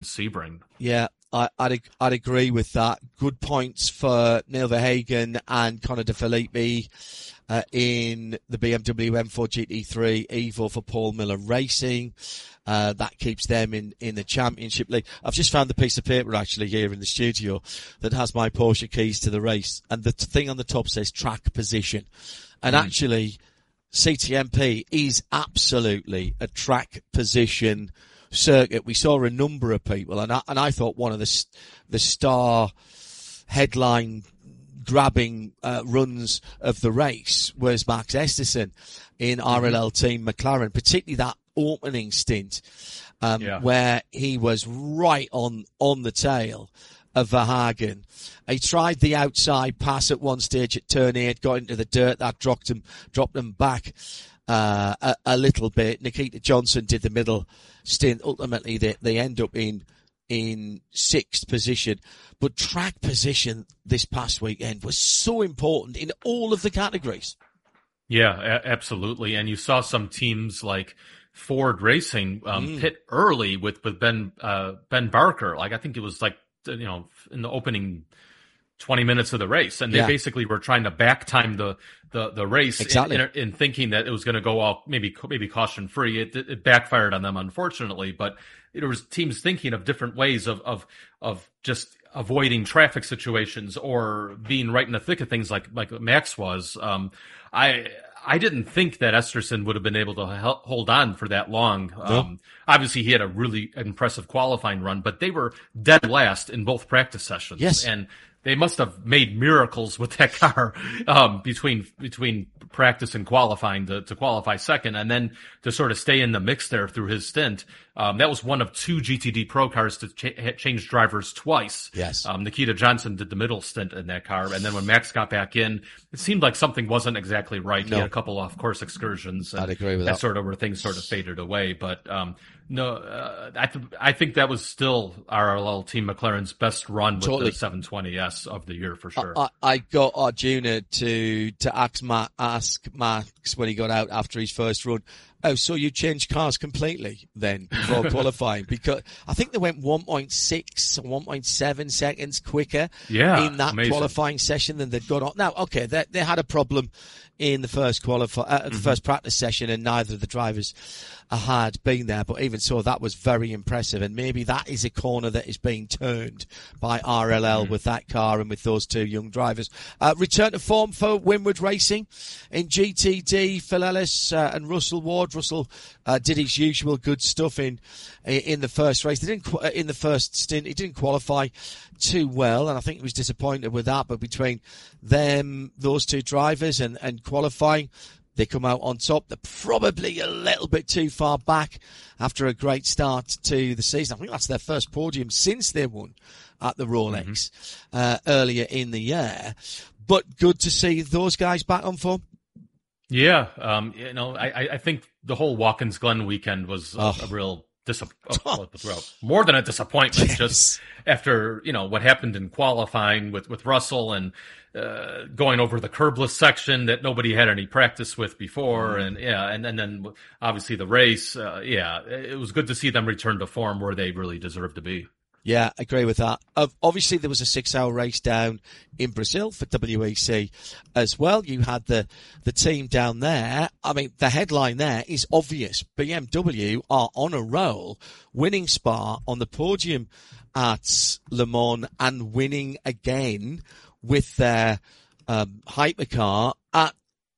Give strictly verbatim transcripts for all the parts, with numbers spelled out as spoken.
Sebring. Yeah, I, I'd I'd agree with that. Good points for Neil Verhagen and Conor De Philippi uh, in the B M W M four G T three Evo for Paul Miller Racing. Uh, that keeps them in, in the Championship League. I've just found the piece of paper actually here in the studio that has my Porsche keys to the race, and the thing on the top says track position. And mm. actually, C T M P is absolutely a track position circuit. We saw a number of people, and I, and I thought one of the the star headline grabbing uh, runs of the race was Max Esterson in R L L Team McLaren, particularly that opening stint um, yeah. where he was right on on the tail of Verhagen. He tried the outside pass at one stage at turn eight, got into the dirt, that dropped him dropped him back uh, a, a little bit. Nikita Johnson did the middle stint. Ultimately, they they end up in in sixth position. But track position this past weekend was so important in all of the categories. Yeah, a- absolutely. And you saw some teams like Ford Racing um, mm. pit early with with Ben uh, Ben Barker. Like I think it was like you know in the opening twenty minutes of the race, and they yeah. basically were trying to back time the the the race exactly. in, in, in thinking that it was going to go all maybe maybe caution free. It, it backfired on them, unfortunately. But there was teams thinking of different ways of of of just avoiding traffic situations or being right in the thick of things, like like Max was. Um, I. I didn't think that Esterson would have been able to help hold on for that long. No. Um, obviously he had a really impressive qualifying run, but they were dead last in both practice sessions. Yes. And they must have made miracles with that car, um, between, between practice and qualifying to, to qualify second and then to sort of stay in the mix there through his stint. Um, that was one of two G T D Pro cars to ch- change drivers twice. Yes. Um, Nikita Johnson did the middle stint in that car. And then when Max got back in, it seemed like something wasn't exactly right. No. He had a couple off course excursions. And I'd agree with that. that. Sort of where things sort of faded away. But, um, no, uh, I, th- I think that was still R L L Team McLaren's best run with totally. the seven twenty S of the year for sure. I, I got Arjuna to, to ask, Ma- ask Max when he got out after his first run, oh, so you changed cars completely then before qualifying? Because I think they went one point six or one point seven seconds quicker yeah, in that amazing. qualifying session than they'd gone on. Now, okay, they, they had a problem in the first qualify, uh, the mm-hmm. first practice session, and neither of the drivers had been there. But even so, that was very impressive, and maybe that is a corner that is being turned by R L L mm-hmm. with that car and with those two young drivers. Uh, return to form for Winward Racing in G T D. Phil Ellis uh, and Russell Ward. Russell uh, did his usual good stuff in in the first race. They didn't in the first stint. He didn't qualify too well, and I think he was disappointed with that. But between them, those two drivers, and and qualifying, they come out on top. They're probably a little bit too far back after a great start to the season. I think that's their first podium since they won at the Rolex mm-hmm. uh, earlier in the year. But good to see those guys back on form. Yeah, um, you know, I, I think the whole Watkins Glen weekend was oh. a, a real disappointment. Oh, well, more than a disappointment, yes. just after, you know, what happened in qualifying with, with Russell and uh, going over the curbless section that nobody had any practice with before. Mm. And yeah, and, and then obviously the race. Uh, yeah, it was good to see them return to form where they really deserve to be. Yeah, I agree with that. Uh, obviously, there was a six-hour race down in Brazil for W E C as well. You had the the team down there. I mean, the headline there is obvious. B M W are on a roll, winning Spa, on the podium at Le Mans, and winning again with their um, hypercar at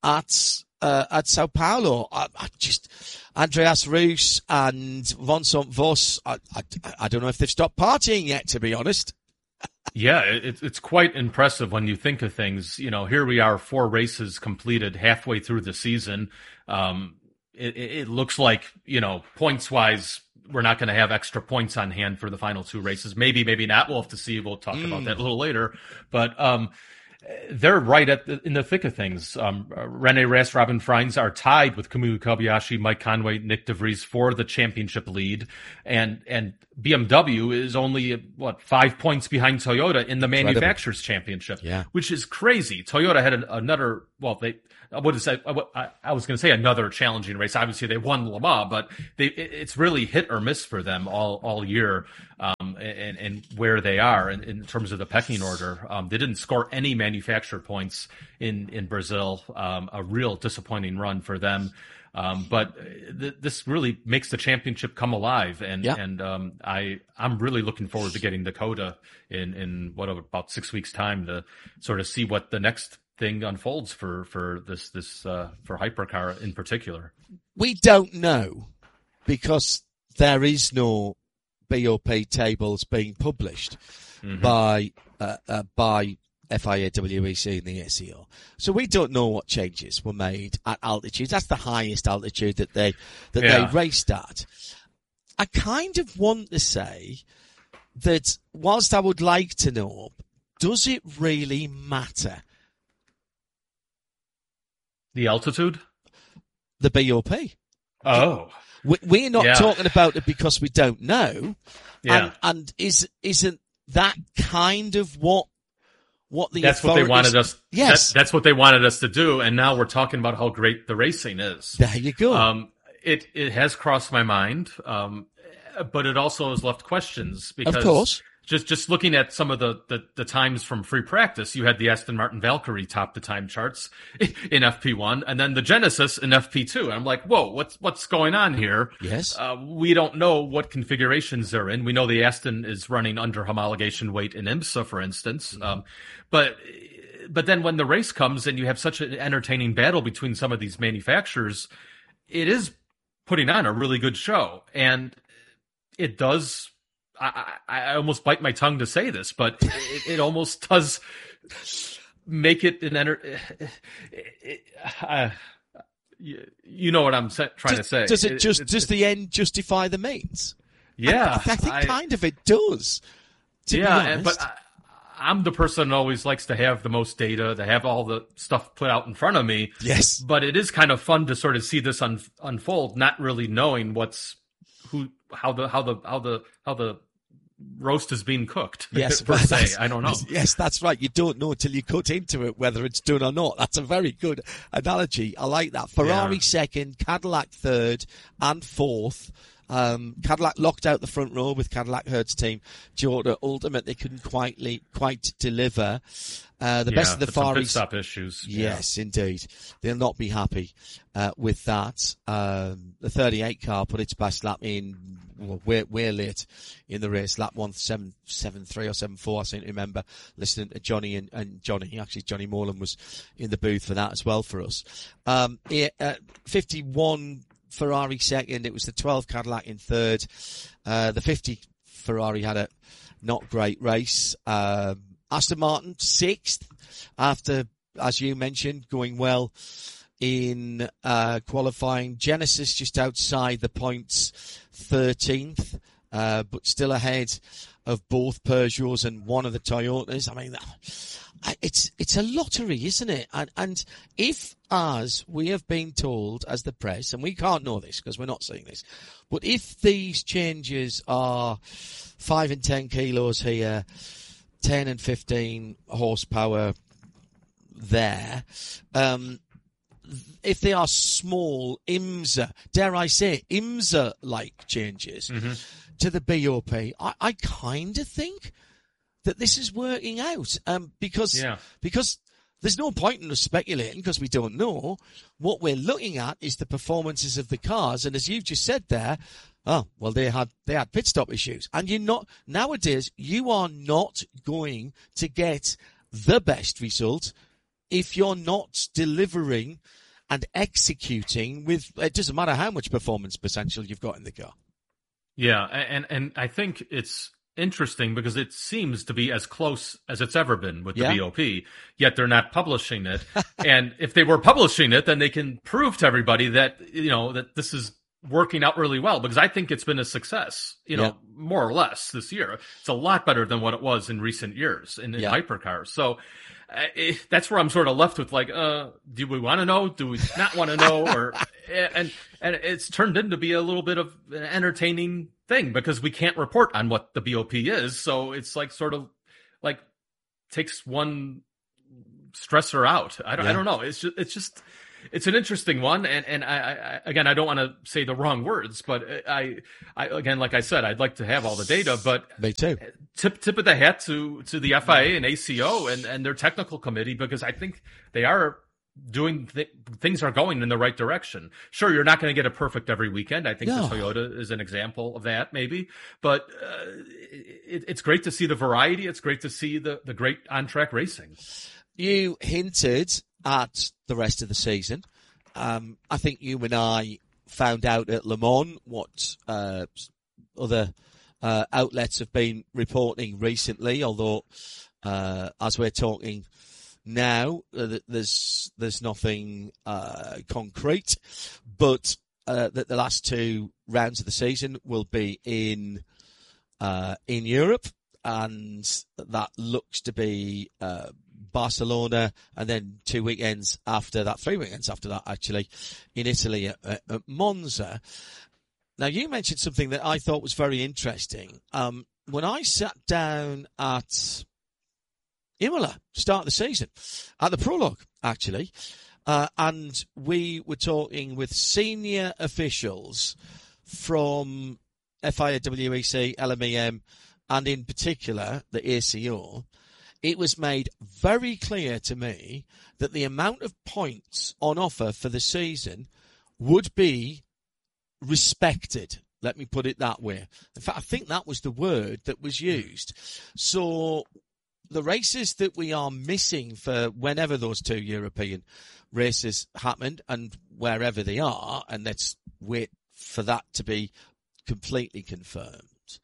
at uh, at Sao Paulo. I, I just Andreas Roos and Vincent Voss, I, I, I don't know if they've stopped partying yet, to be honest. Yeah, it, it's quite impressive when you think of things. You know, here we are, four races completed halfway through the season. Um, it, it looks like, you know, points-wise, we're not going to have extra points on hand for the final two races. Maybe, maybe not. We'll have to see. We'll talk mm. about that a little later. But um they're right at the, in the thick of things. Um, Rene Rast, Robin Freins are tied with Kamui Kobayashi, Mike Conway, Nick DeVries for the championship lead. And, and B M W is only, what, five points behind Toyota in the manufacturers championship, yeah. which is crazy. Toyota had an, another, well, they, what is that? I, I was going to say another challenging race. Obviously, they won Le Mans, but they, it, it's really hit or miss for them all all year, um, and, and where they are in, in terms of the pecking order. Um, they didn't score any manufacturer points in in Brazil. Um, a real disappointing run for them. Um, but th- this really makes the championship come alive, and yeah. and um, I I'm really looking forward to getting Dakota in in what about six weeks time to sort of see what the next thing unfolds for for this this uh, for hypercar in particular. We don't know because there is no B O P tables being published mm-hmm. by uh, uh, by F I A W E C and the A C O. So we don't know what changes were made at altitudes. That's the highest altitude that they that yeah. they raced at. I kind of want to say that whilst I would like to know, does it really matter? The altitude? The B O P. Oh. We, we're not yeah. talking about it because we don't know. Yeah. And, and is, isn't that kind of what What the that's what they wanted us. Yes, that, that's what they wanted us to do, and now we're talking about how great the racing is. There you go. Um, it it has crossed my mind, um, but it also has left questions because of course. just just looking at some of the, the the times from free practice, you had the Aston Martin Valkyrie top the time charts in F P one, and then the Genesis in F P two. And I'm like, whoa, what's what's going on here? Yes, uh, we don't know what configurations they're in. We know the Aston is running under homologation weight in IMSA, for instance. Mm-hmm. Um, but but then when the race comes and you have such an entertaining battle between some of these manufacturers, it is putting on a really good show, and it does. I, I almost bite my tongue to say this, but it, it almost does make it an enter. It, it, uh, you, you know what I'm sa- trying does, to say? Does it, it just it, does it, the end justify the means? Yeah, I, I think I, kind of it does. To yeah, be honest. but I, I'm the person that always likes to have the most data, to have all the stuff put out in front of me. Yes, but it is kind of fun to sort of see this un, unfold, not really knowing what's who, how the how the how the how the roast is being cooked. Yes, per se. I don't know. Yes, that's right. You don't know until you cut into it whether it's done or not. That's a very good analogy. I like that. Ferrari yeah. second, Cadillac third, and fourth. Um, Cadillac locked out the front row with Cadillac Hertz team. Jota ultimately couldn't quite quite deliver. Uh, the yeah, best of the Far East stop issues. Yes, yeah. indeed. They'll not be happy uh, with that. Um, the thirty-eight car put its best lap in. Well, we're we're late in the race. Lap one seven seven three or seven four. I seem to remember listening to Johnny and, and Johnny. Actually, Johnny Morland was in the booth for that as well for us. Um, it, uh, fifty-one. Ferrari second. It was the twelve Cadillac in third. Uh, the fifty Ferrari had a not great race. Um, Aston Martin sixth after, as you mentioned, going well in uh, qualifying. Genesis just outside the points, thirteenth, uh, but still ahead of both Peugeots and one of the Toyotas. I mean, it's it's a lottery, isn't it? And and if, as we have been told as the press, and we can't know this because we're not seeing this, but if these changes are five and ten kilos here, ten and fifteen horsepower there, um, if they are small IMSA, dare I say IMSA-like changes mm-hmm. to the B O P, I, I kind of think that this is working out, um, because yeah. because there's no point in us speculating because we don't know. What we're looking at is the performances of the cars, and as you've just said there, oh well, they had they had pit stop issues, and you're not nowadays. You are not going to get the best result if you're not delivering and executing with. It doesn't matter how much performance potential you've got in the car. Yeah, and and I think it's interesting because it seems to be as close as it's ever been with the yeah. B O P, yet they're not publishing it. And if they were publishing it, then they can prove to everybody that, you know, that this is working out really well, because I think it's been a success, you know, yeah. more or less this year. It's a lot better than what it was in recent years in, in yeah. hypercars. So uh, it, that's where I'm sort of left with, like, uh, do we want to know? Do we not want to know? Or, and, and it's turned into be a little bit of an entertaining thing because we can't report on what the B O P is. So it's like sort of like takes one stressor out. I don't, yeah. I don't know. It's just, it's just, it's an interesting one, and and I, I again I don't want to say the wrong words, but I, I again like I said, I'd like to have all the data, but me too. Tip tip of the hat to to the F I A and A C O and and their technical committee, because I think they are doing th- things are going in the right direction. Sure, you're not going to get it perfect every weekend. I think No. the Toyota is an example of that, maybe, but uh, it, it's great to see the variety. It's great to see the the great on track racing. You hinted at the rest of the season. Um, I think you and I found out at Le Mans what uh, other uh, outlets have been reporting recently, although uh, as we're talking now, uh, there's there's nothing uh, concrete, but uh, that the last two rounds of the season will be in uh, in Europe, and that looks to be uh, Barcelona, and then two weekends after that, three weekends after that, actually, in Italy at, at Monza. Now, you mentioned something that I thought was very interesting. Um, when I sat down at Imola, start of the season, at the prologue, actually, uh, and we were talking with senior officials from F I A, W E C, L M E M, and in particular the A C O, it was made very clear to me that the amount of points on offer for the season would be respected. Let me put it that way. In fact, I think that was the word that was used. So the races that we are missing for whenever those two European races happened and wherever they are, and let's wait for that to be completely confirmed,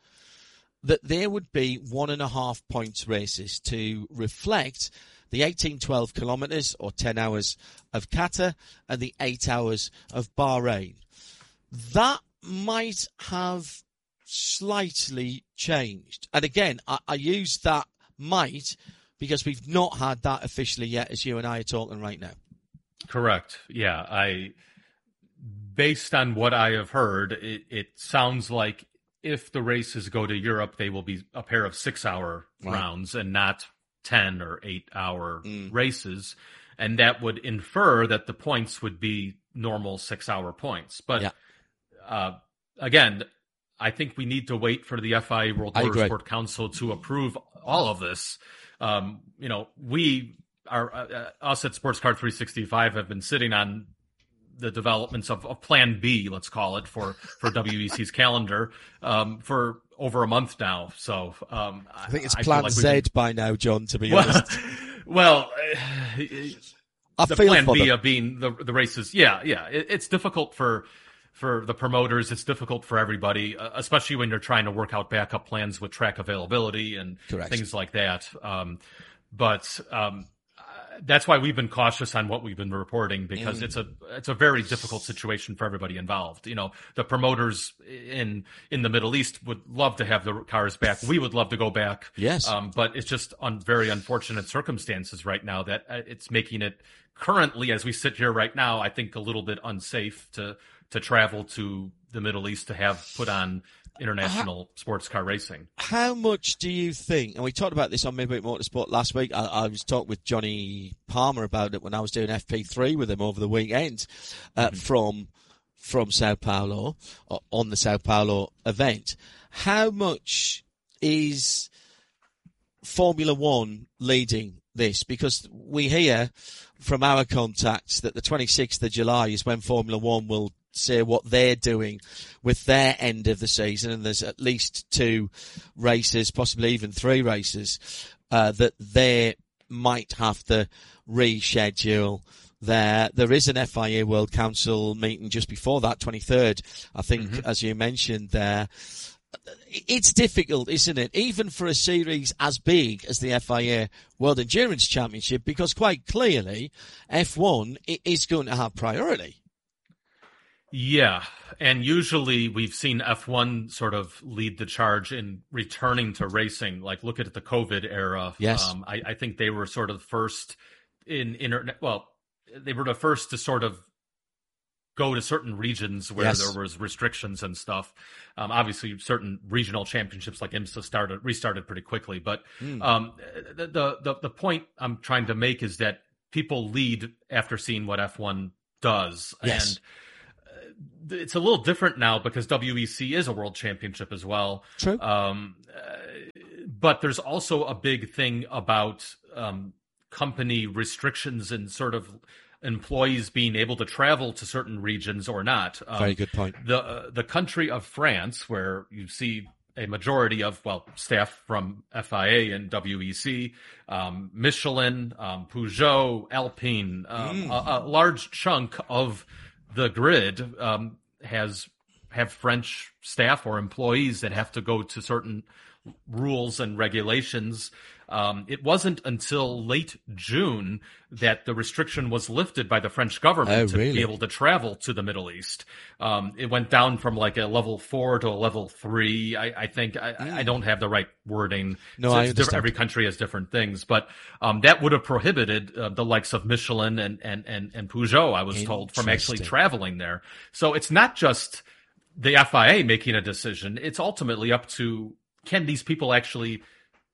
that there would be one and a half points races to reflect the eighteen twelve kilometres or ten hours of Qatar and the eight hours of Bahrain. That might have slightly changed. And again, I, I use that might because we've not had that officially yet, as you and I are talking right now. Correct. Yeah. I, based on what I have heard, it, it sounds like if the races go to Europe, they will be a pair of six-hour right. rounds and not ten or eight-hour mm. races, and that would infer that the points would be normal six-hour points. But yeah. uh, again, I think we need to wait for the F I A World Motorsport Council to approve all of this. Um, you know, we are uh, us at Sports Car three sixty-five have been sitting on the developments of, of Plan B, let's call it, for, for W E C's calendar um, for over a month now. So um, I think it's I Plan like Z can... by now, John, to be well, honest. Well, I the feel Plan for B them. of being the, the races. Yeah, yeah. It, it's difficult for for the promoters. It's difficult for everybody, uh, especially when you're trying to work out backup plans with track availability and Correct. things like that. Um, but um, that's why we've been cautious on what we've been reporting, because mm. it's a it's a very difficult situation for everybody involved. You know, the promoters in in the Middle East would love to have the cars back. We would love to go back. Yes. Um, but it's just on very unfortunate circumstances right now that it's making it currently, as we sit here right now, I think a little bit unsafe to to travel to the Middle East to have put on international how, sports car racing. How much do you think, and we talked about this on Midweek Motorsport last week, I, I was talking with Johnny Palmer about it when I was doing F P three with him over the weekend uh, mm-hmm. from from Sao Paulo, or on the Sao Paulo event. How much is Formula One leading this? Because we hear from our contacts that the twenty-sixth of July is when Formula One will say what they're doing with their end of the season, and there's at least two races, possibly even three races, uh, that they might have to reschedule there. There is an F I A World Council meeting just before that, twenty-third, I think, mm-hmm. as you mentioned there. It's difficult, isn't it? Even for a series as big as the F I A World Endurance Championship, because quite clearly F one is going to have priority. Yeah, and usually we've seen F one sort of lead the charge in returning to racing. Like, look at the COVID era. Yes. Um, I, I think they were sort of first in internet. Well, they were the first to sort of go to certain regions where yes. there was restrictions and stuff. Um, obviously, certain regional championships like IMSA started restarted pretty quickly. But mm. um, the, the the the point I'm trying to make is that people lead after seeing what F one does. Yes. And it's a little different now because W E C is a world championship as well. True. Um, uh, but there's also a big thing about um, company restrictions and sort of employees being able to travel to certain regions or not. Um, Very good point. The uh, the country of France, where you see a majority of, well, staff from F I A and W E C, um, Michelin, um, Peugeot, Alpine, um, mm. a, a large chunk of the grid um, has have French staff or employees that have to go to certain rules and regulations. Um, it wasn't until late June that the restriction was lifted by the French government oh, to really? be able to travel to the Middle East. Um, it went down from like a level four to a level three. I, I think I, mm. I don't have the right wording. No, so I understand. Every country has different things, but um, that would have prohibited uh, the likes of Michelin and and and, and Peugeot, I was told, from actually traveling there. So it's not just the F I A making a decision. It's ultimately up to, can these people actually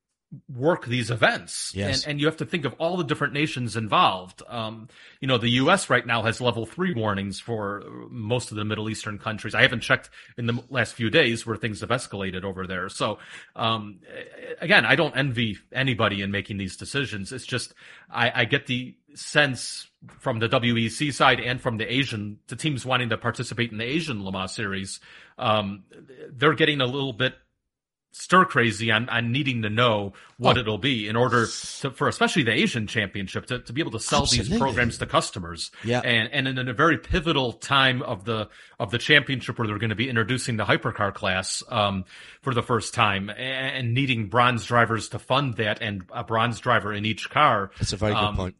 work these events? Yes. And, and you have to think of all the different nations involved. Um, you know, the U S right now has level three warnings for most of the Middle Eastern countries. I haven't checked in the last few days where things have escalated over there. So, um, again, I don't envy anybody in making these decisions. It's just, I, I get the sense from the W E C side and from the Asian, the teams wanting to participate in the Asian Le Mans series, um, they're getting a little bit stir crazy on, on needing to know what oh. it'll be in order to, for especially the Asian Championship to, to be able to sell Absolutely. these programs to customers. Yeah. And, and in a very pivotal time of the, of the championship where they're going to be introducing the hypercar class, um, for the first time and, and needing bronze drivers to fund that and a bronze driver in each car. That's a very good um, point.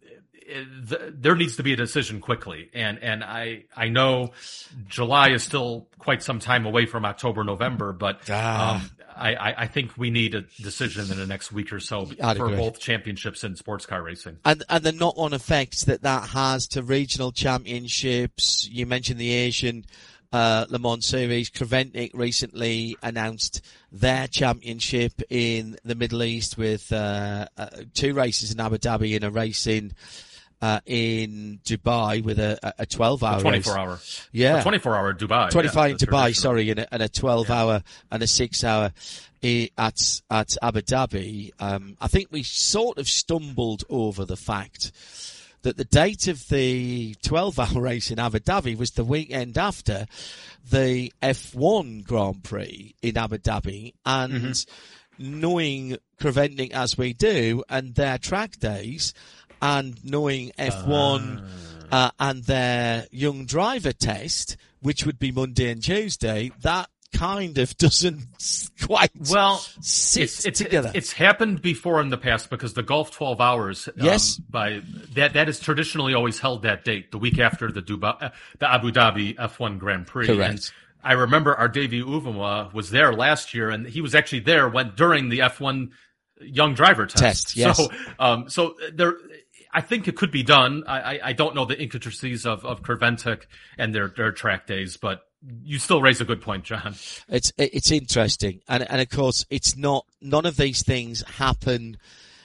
There needs to be a decision quickly. And, and I, I know July is still quite some time away from October, November, but, ah. um, I, I think we need a decision in the next week or so I'd for agree. both championships and sports car racing. And, and the knock-on effects that that has to regional championships. You mentioned the Asian uh, Le Mans Series. Creventic recently announced their championship in the Middle East with uh, uh, two races in Abu Dhabi and a race in Uh, in Dubai with a, a twelve hour twenty-four race. hour. Yeah. twenty-four hour Dubai. twenty-five yeah, in Dubai, sorry, and a, and a twelve hour yeah. and a six hour at, at Abu Dhabi. Um, I think we sort of stumbled over the fact that the date of the twelve hour race in Abu Dhabi was the weekend after the F one Grand Prix in Abu Dhabi, and mm-hmm. knowing Creventic as we do and their track days, and knowing F one uh. Uh, and their young driver test, which would be Monday and Tuesday, that kind of doesn't quite well sit it's, it's, together. It's happened before in the past because the Gulf twelve hours, yes, um, by that that is traditionally always held that date, the week after the Dubai, uh, the Abu Dhabi F one Grand Prix. Correct. And I remember our Davey Uvuma was there last year, and he was actually there when during the F one young driver test. Test, yes. So, um, so there. I think it could be done. I, I, I don't know the intricacies of, of Creventic and their, their track days, but you still raise a good point, John. It's, it's interesting. And, and of course, it's not, none of these things happen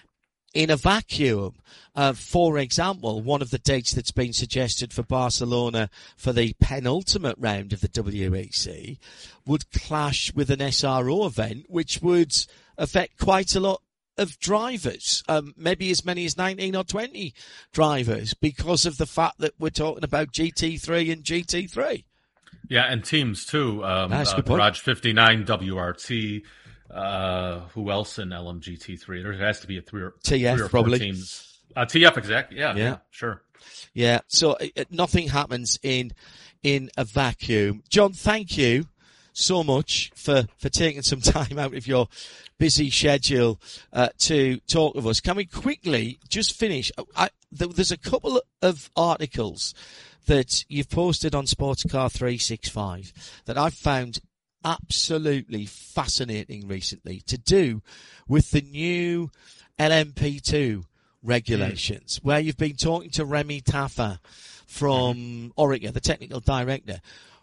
in a vacuum. Uh, for example, one of the dates that's been suggested for Barcelona for the penultimate round of the W E C would clash with an S R O event, which would affect quite a lot of drivers, um, maybe as many as nineteen or twenty drivers, because of the fact that we're talking about G T three and G T three. Yeah, and teams too. Um, That's a uh, good point. Garage fifty-nine, W R T, uh, who else in L M G T three? There has to be a three or, T F three or probably. four teams. Uh, T F, exactly. Yeah, yeah, yeah, sure. Yeah, so uh, nothing happens in, in a vacuum. John, thank you so much for, for taking some time out of your busy schedule uh, to talk with us. Can we quickly just finish? I, there's a couple of articles that you've posted on Sportscar three sixty-five that I've found absolutely fascinating recently, to do with the new L M P two regulations, mm. where you've been talking to Remy Taffa from mm-hmm. Orica, the technical director.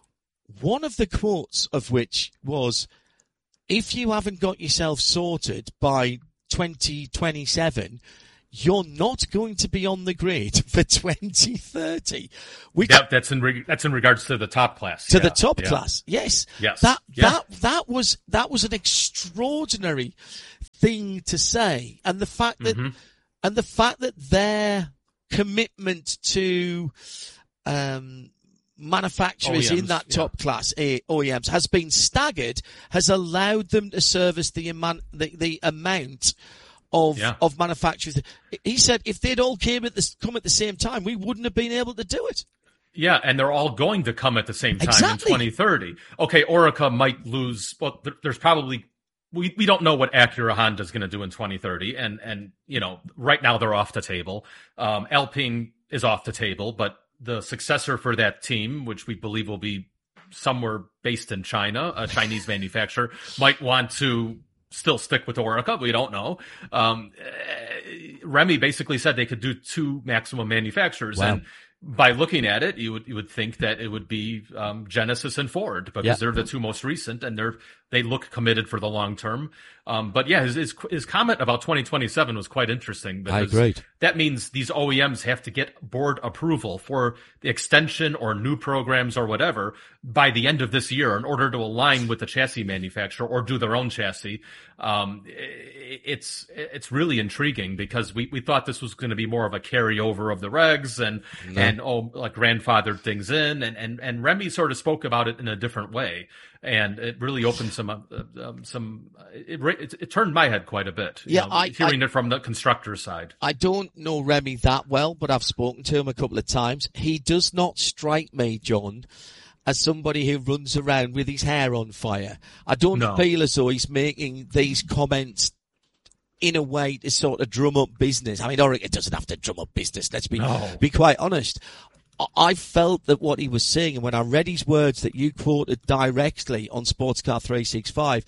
One of the quotes of which was, if you haven't got yourself sorted by twenty twenty-seven, you're not going to be on the grid for twenty thirty. Which, that, that's in re- that's in regards to the top class. To yeah, the top yeah. class, yes. Yes. That yeah. that that was that was an extraordinary thing to say, and the fact that mm-hmm. and the fact that their commitment to um, manufacturers O E Ms, in that yeah. top class O E Ms has been staggered, has allowed them to service the amount the, the amount of yeah. of manufacturers. He said if they'd all came at this come at the same time, we wouldn't have been able to do it. Yeah, and they're all going to come at the same time exactly. in twenty thirty. Okay, Orica might lose. Well, there, there's probably we we don't know what Acura Honda is going to do in twenty thirty, and and you know right now they're off the table. Um, Alpine is off the table, but the successor for that team, which we believe will be somewhere based in China, a Chinese manufacturer, might want to still stick with Orica. We don't know. Um, Remy basically said they could do two maximum manufacturers. Wow. And by looking at it, you would you would think that it would be um, Genesis and Ford because yeah. they're the two most recent and they're they look committed for the long term. Um, but yeah, his, his his comment about twenty twenty-seven was quite interesting. I agree. That means these O E Ms have to get board approval for the extension or new programs or whatever by the end of this year in order to align with the chassis manufacturer or do their own chassis. Um, it's it's really intriguing because we, we thought this was going to be more of a carryover of the regs and no. and oh like grandfathered things in and, and and Remy sort of spoke about it in a different way. And it really opened some, uh, um, some, it, it, it turned my head quite a bit. Yeah, know, I, hearing I, it from the constructor side. I don't know Remy that well, but I've spoken to him a couple of times. He does not strike me, John, as somebody who runs around with his hair on fire. I don't no. feel as though he's making these comments in a way to sort of drum up business. I mean, Orica doesn't have to drum up business. Let's be, no. be quite honest. I felt that what he was saying, and when I read his words that you quoted directly on Sportscar three sixty-five,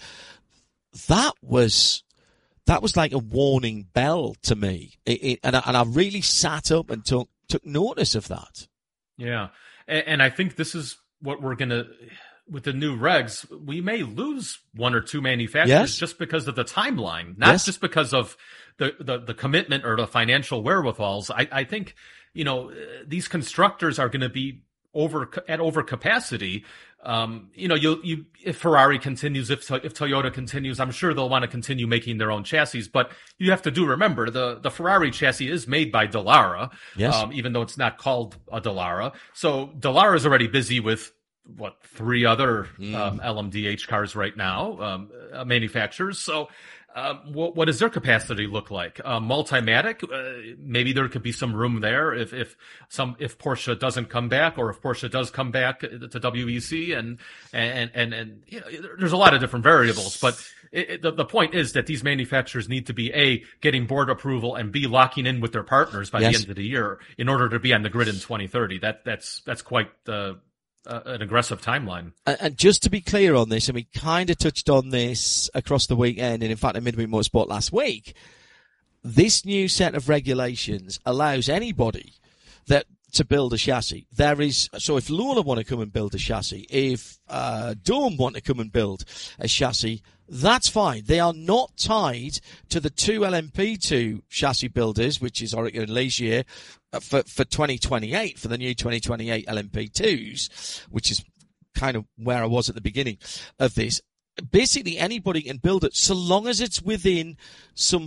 that was that was like a warning bell to me. It, it, and, I, and I really sat up and took took notice of that. Yeah, and, and I think this is what we're gonna with the new regs. We may lose one or two manufacturers yes. just because of the timeline, not yes. just because of the, the the commitment or the financial wherewithals. I, I think. You know, these constructors are going to be over at over capacity. Um, you know, you you if Ferrari continues, if if Toyota continues, I'm sure they'll want to continue making their own chassis. But you have to do remember the the Ferrari chassis is made by Dallara, yes. um, even though it's not called a Dallara. So Dallara is already busy with what three other mm. um, L M D H cars right now, um, uh, manufacturers. So. Um, what, what does their capacity look like? Uh, Multimatic, uh, maybe there could be some room there if, if some, if Porsche doesn't come back or if Porsche does come back to W E C and, and, and, and, you know, there's a lot of different variables, but it, it, the, the point is that these manufacturers need to be A, getting board approval and B, locking in with their partners by yes. the end of the year in order to be on the grid in twenty thirty. That, that's, that's quite, uh, Uh, an aggressive timeline. And, and just to be clear on this, and we kind of touched on this across the weekend, and in fact in Midweek Motorsport last week, this new set of regulations allows anybody that to build a chassis. There is, so if Lola want to come and build a chassis, if uh, Dome want to come and build a chassis, that's fine. They are not tied to the two L M P two chassis builders, which is Orica and Ligier, for, for twenty twenty-eight, for the new twenty twenty-eight L M P twos, which is kind of where I was at the beginning of this. Basically, anybody can build it, so long as it's within some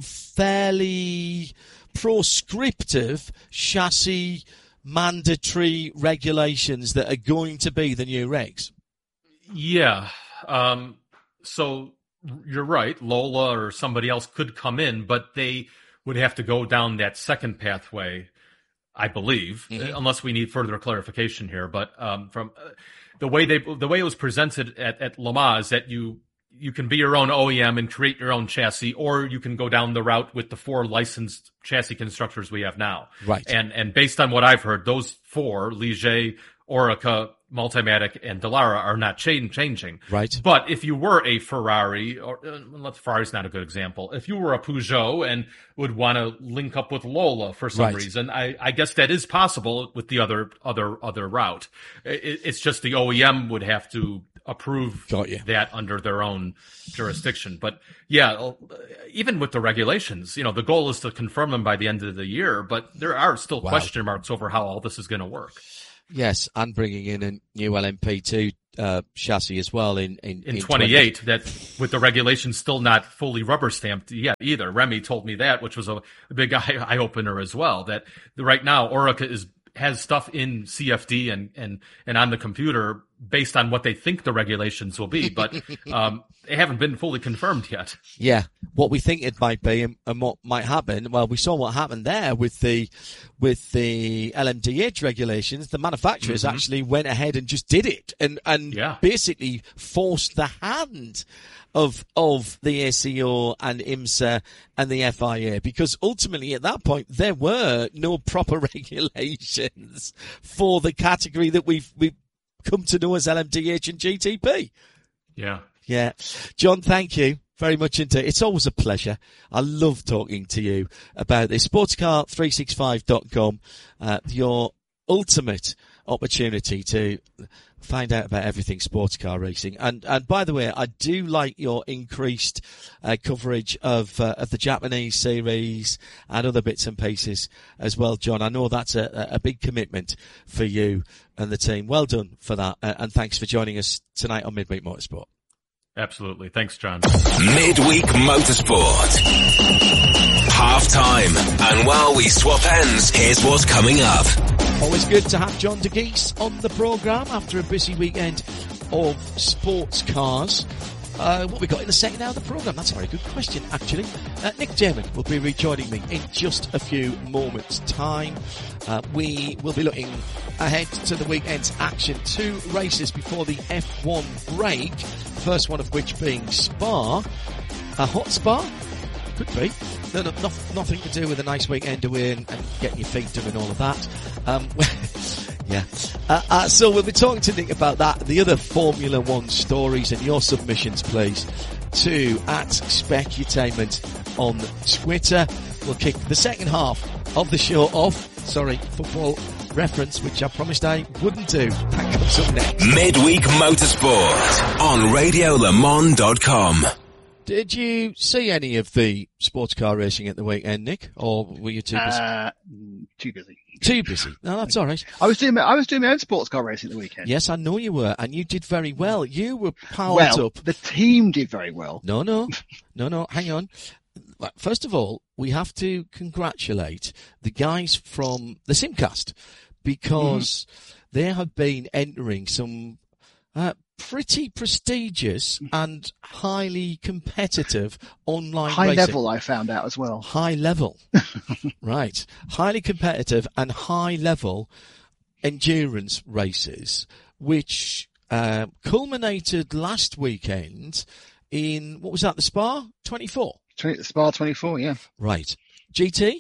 fairly proscriptive chassis mandatory regulations that are going to be the new regs. Yeah. Um, so you're right. Lola or somebody else could come in, but they would have to go down that second pathway, I believe, mm-hmm. unless we need further clarification here. But um, from uh, the way they, the way it was presented at, at Le Mans, is that you you can be your own O E M and create your own chassis, or you can go down the route with the four licensed chassis constructors we have now. Right. And and based on what I've heard, those four, Ligier, Orica, Multimatic, and Dallara, are not cha- changing. Right. But if you were a Ferrari, or uh, Ferrari's not a good example. If you were a Peugeot and would want to link up with Lola for some right. reason, I, I guess that is possible with the other other other route. It, it's just the O E M would have to approve Got you. that under their own jurisdiction. But yeah, even with the regulations, you know, the goal is to confirm them by the end of the year, but there are still Wow. question marks over how all this is going to work. Yes, and bringing in a new L M P two uh, chassis as well in in, In, in twenty-eight, that with the regulations still not fully rubber stamped yet either. Remy told me that, which was a, a big eye, eye opener as well. That the, right now Orica is has stuff in C F D and and and on the computer based on what they think the regulations will be, but um, they haven't been fully confirmed yet. Yeah, what we think it might be and, and what might happen. Well, we saw what happened there with the with the L M D H regulations. The manufacturers Mm-hmm. actually went ahead and just did it, and and Yeah. basically forced the hand of of the A C O and IMSA and the F I A, because ultimately at that point there were no proper regulations for the category that we've we've come to know as L M D H and G T P. Yeah. Yeah. John, thank you very much indeed. It's always a pleasure. I love talking to you about this. sportscar three sixty-five dot com, uh, your ultimate opportunity to find out about everything sports car racing. And, and by the way, I do like your increased uh, coverage of, uh, of the Japanese series and other bits and pieces as well, John. I know that's a, a big commitment for you and the team. Well done for that. Uh, and thanks for joining us tonight on Midweek Motorsport. Absolutely. Thanks, John. Midweek Motorsport. Half time. And while we swap ends, here's what's coming up. Always good to have John DeGeese on the programme after a busy weekend of sports cars. Uh, what we got in the second hour of the programme? That's a very good question, actually. Uh, Nick Damon will be rejoining me in just a few moments' time. Uh, we will be looking ahead to the weekend's action. Two races before the F one break. First one of which being Spa. A hot Spa? Could be. No, no, no, nothing to do with a nice weekend away and, and getting your feet done and all of that. Um, yeah. Uh, uh, so we'll be talking to Nick about that, the other Formula One stories, and your submissions, please, to at Specutainment on Twitter. We'll kick the second half of the show off. Sorry, football reference, which I promised I wouldn't do. That comes up next. Midweek Motorsport on radio le mans dot com. Did you see any of the sports car racing at the weekend, Nick? Or were you too busy? Uh, too busy. Too busy. No, that's all right. I was doing my, I was doing my own sports car racing at the weekend. Yes, I know you were, and you did very well. You were powered well, up. the team did very well. No, no, no, no. Hang on. First of all, we have to congratulate the guys from the Simcast, because mm-hmm. they have been entering some uh, pretty prestigious and highly competitive online High racing. level, I found out as well. High level. Right. Highly competitive and high level endurance races, which uh, culminated last weekend in, what was that, the Spa twenty-four? Spa twenty-four, yeah. Right. G T?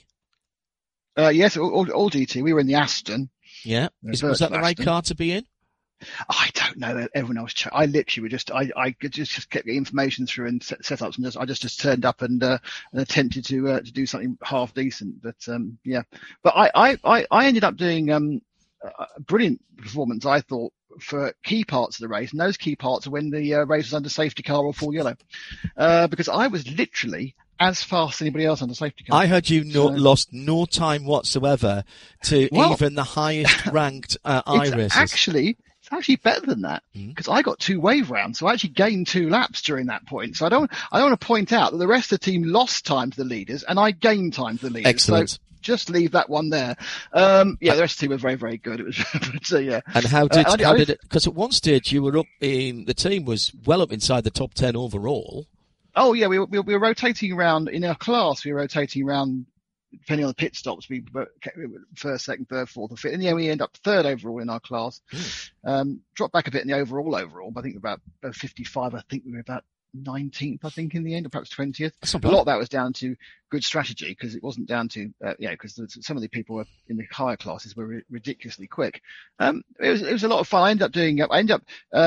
Uh, yes, all, all, all G T. We were in the Aston. Yeah. Is, was that the right car to be in? I don't know. Everyone else, ch- I literally would just, I, I just, just kept getting information through and set, setups, and just, I just, just turned up and, uh, and attempted to, uh, to do something half decent. But, um, yeah, but I, I, I, I ended up doing, um, a brilliant performance, I thought, for key parts of the race. And those key parts are when the uh, race was under safety car or full yellow. Uh, because I was literally as fast as anybody else under safety car. I heard you no, so, lost no time whatsoever to well, even the highest ranked, uh, I races. Actually, It's actually better than that, because mm. I got two wave rounds, so I actually gained two laps during that point. So I don't, I don't want to point out that the rest of the team lost time to the leaders, and I gained time to the leaders. Excellent. So just leave that one there. Um, yeah, the rest of the team were very, very good. It was, but, uh, yeah. And how did, uh, how I, did it? Because at one stage you were up in, the team was well up inside the top ten overall. Oh yeah, we were, we were rotating around in our class. We were rotating around. Depending on the pit stops, we were first, second, third, fourth, or fifth. In the end, we end up third overall in our class. Mm. Um, dropped back a bit in the overall overall, but I think about fifty-five. I think we were about nineteenth, I think, in the end, or perhaps twentieth. A lot of that was down to good strategy, because it wasn't down to, uh, yeah, because some of the people were in the higher classes were ridiculously quick. Um, it was, it was a lot of fun. I ended up doing, I ended up, um,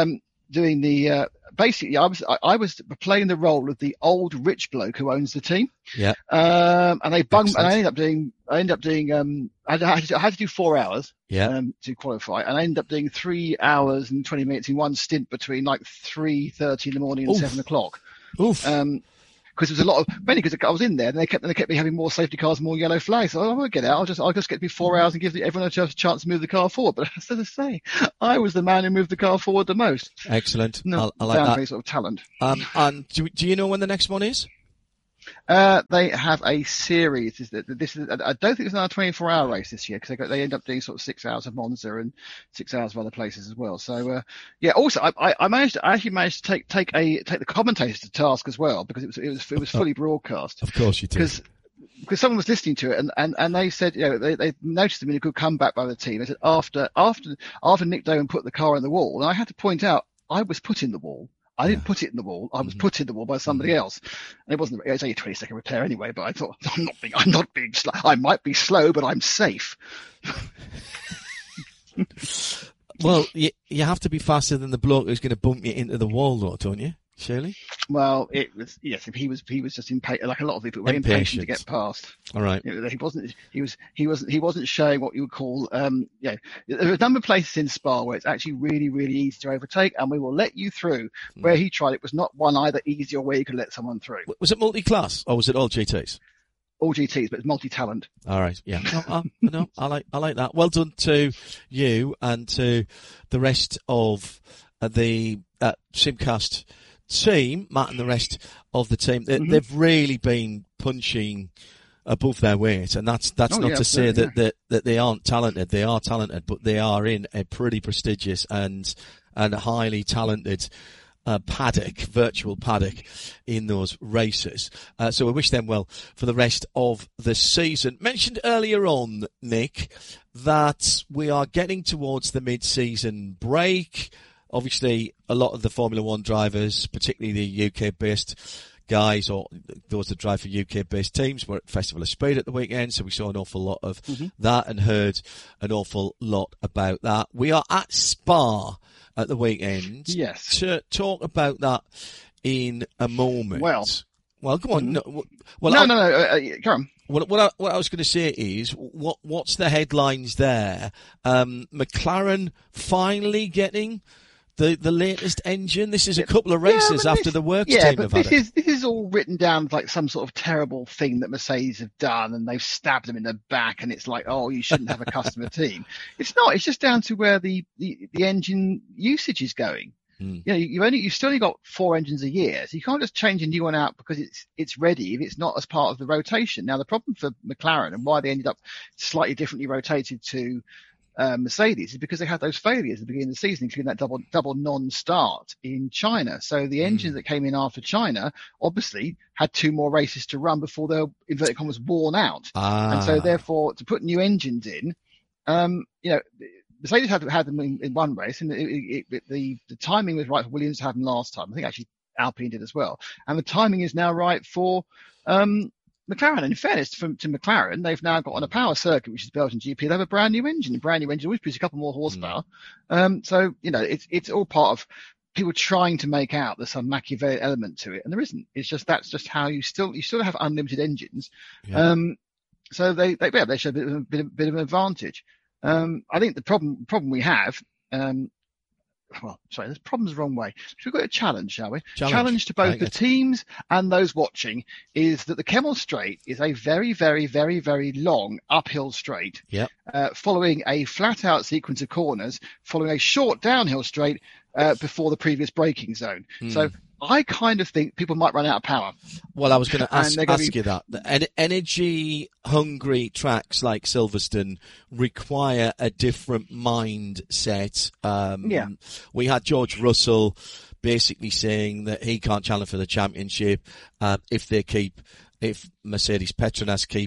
doing the uh, basically I was I, I was playing the role of the old rich bloke who owns the team. Yeah. Um, and they bunged, Excellent. and I ended up doing I ended up doing um I had, I had, to, I had to do four hours. Yeah. Um, to qualify, and I ended up doing three hours and twenty minutes in one stint between like three thirty in the morning and Oof. seven o'clock. Oof. Um, because there was a lot of mainly because I was in there, and they kept they kept me having more safety cars, more yellow flags. So I won't get out. I'll just I'll just get me four hours and give everyone a chance to move the car forward. But as I say, I was the man who moved the car forward the most. Excellent. No, I, I like down to that. any sort of talent. Um, and do, do you know when the next one is? Uh, they have a series. This is, this is, I don't think it's another twenty-four hour race this year because they, got, they end up doing sort of six hours of Monza and six hours of other places as well. So, uh, yeah, also I, I, I managed to, I actually managed to take, take a, take the commentators to task as well because it was, it was, it was fully broadcast. Of course you did. Because, because someone was listening to it and, and, and they said, you know, they, they noticed them in a good comeback by the team. They said after, after, after Nick Doan put the car in the wall, and I had to point out, I was put in the wall. I didn't put it in the wall. I was mm-hmm. put in the wall by somebody mm-hmm. else. And it wasn't, it was only a twenty second repair anyway, but I thought, I'm not being, I'm not being slow. I might be slow, but I'm safe. Well, you, you have to be faster than the bloke who's going to bump you into the wall though, don't you? Shirley? Well, it was, yes, he was, he was just impatient, like a lot of people were impatient to get past. All right. You know, he wasn't, he was, he wasn't, he wasn't showing what you would call, um, you know, there are a number of places in Spa where it's actually really, really easy to overtake, and we will let you through. Mm. Where he tried, it was not one either easy or where you could let someone through. Was it multi-class or was it all G Ts? All G Ts, but it's multi-talent. All right, yeah. No, I, no, I like, I like that. Well done to you and to the rest of uh, the uh, Simcast team, Matt and the rest of the team. They, mm-hmm. They've really been punching above their weight, and that's that's oh, not yeah, to say yeah. that, that that they aren't talented. They are talented, but they are in a pretty prestigious and and highly talented uh, paddock, virtual paddock, in those races. Uh, so we wish them well for the rest of the season. Mentioned earlier on, Nick, that we are getting towards the mid-season break. Obviously, a lot of the Formula One drivers, particularly the U K-based guys or those that drive for U K-based teams, were at Festival of Speed at the weekend, so we saw an awful lot of mm-hmm. that and heard an awful lot about that. We are at Spa at the weekend. Yes. To talk about that in a moment. Well, well, come on. Mm-hmm. No, well, no, I'll, no, no, uh, come on. What, what, I, what I was going to say is, what what's the headlines there? Um, McLaren finally getting The the latest engine. This is a couple of races yeah, after this, the works yeah, team but have this had it. is this is all written down as like some sort of terrible thing that Mercedes have done, and they've stabbed them in the back, and it's like, oh, you shouldn't have a customer team. It's not. It's just down to where the the, the engine usage is going. Hmm. You know, you only you've still only got four engines a year, so you can't just change a new one out because it's it's ready if it's not as part of the rotation. Now, the problem for McLaren and why they ended up slightly differently rotated to Uh, Mercedes is because they had those failures at the beginning of the season, including that double double non-start in China. So the engines mm. that came in after China obviously had two more races to run before their inverted commas worn out, ah. and so therefore to put new engines in, um, you know, Mercedes had had them in, in one race, and it, it, it, the the timing was right for Williams to have them last time. I think actually Alpine did as well, and the timing is now right for um. McLaren. And in fairness to, to McLaren, they've now got on a power circuit, which is Belgian G P. They have a brand new engine. A brand new engine always produces a couple more horsepower. Mm. Um, so, you know, it's it's all part of people trying to make out there's some Machiavellian element to it, and there isn't. It's just that's just how you still you still have unlimited engines. Yeah. Um, so they they yeah, they show a bit of a bit of, bit of an advantage. Um, I think the problem problem we have. Um, Well, sorry, there's problems the wrong way. So we've got a challenge, shall we? Challenge, challenge to both like the it. teams and those watching is that the Kemmel Straight is a very, very, very, very long uphill straight, yep. uh, following a flat-out sequence of corners, following a short downhill straight uh, before the previous braking zone. Mm. So I kind of think people might run out of power. Well, I was going to ask, ask be... you that. The energy-hungry tracks like Silverstone require a different mindset. Um, yeah. We had George Russell basically saying that he can't challenge for the championship uh, if they keep, if Mercedes Petronas keep